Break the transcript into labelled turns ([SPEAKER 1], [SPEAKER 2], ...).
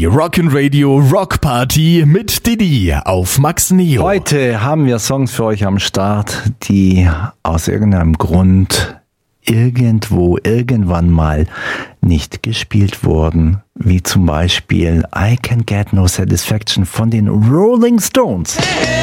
[SPEAKER 1] Die Rockin' Radio Rock Party mit Didi auf Max Neo.
[SPEAKER 2] Heute haben wir Songs für euch am Start, die aus irgendeinem Grund irgendwo, irgendwann mal nicht gespielt wurden. Wie zum Beispiel I Can Get No Satisfaction von den Rolling Stones.